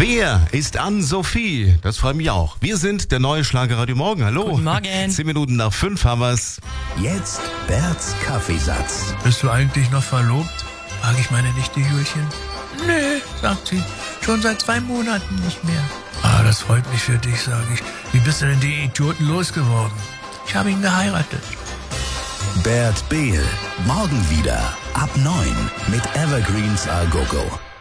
Wer ist Ann-Sophie? Das freut mich auch. Wir sind der neue Schlagerradio Morgen. Hallo. Guten Morgen. 10 Minuten nach 5 haben wir's. Jetzt Berts Kaffeesatz. Bist du eigentlich noch verlobt? Frage ich meine Nichte Julchen. Nee, sagt sie, schon seit 2 Monaten nicht mehr. Ah, das freut mich für dich, sage ich. Wie bist du denn die Idioten losgeworden? Ich habe ihn geheiratet. Bert Behl. Morgen wieder ab 9 mit Evergreens A Go Go.